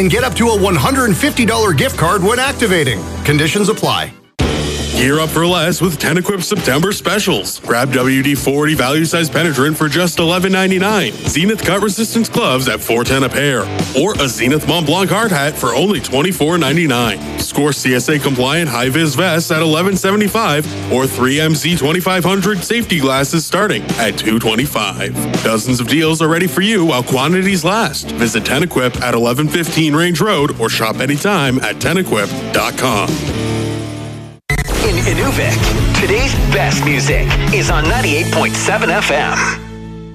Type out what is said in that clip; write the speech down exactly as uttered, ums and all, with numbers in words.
and get up to a one hundred fifty dollars gift card when activating. Conditions apply. Gear up for less with Tenequip September specials. Grab W D forty value-size penetrant for just eleven ninety-nine. Zenith cut resistance gloves at four ten a pair. Or a Zenith Mont Blanc hard hat for only twenty-four ninety-nine. Score C S A compliant high-vis vests at eleven seventy-five or three M Z twenty-five hundred safety glasses starting at two twenty-five. Dozens of deals are ready for you while quantities last. Visit Tenequip at eleven fifteen Range Road or shop anytime at tenequip dot com. In Inuvik, today's best music is on ninety-eight point seven F M.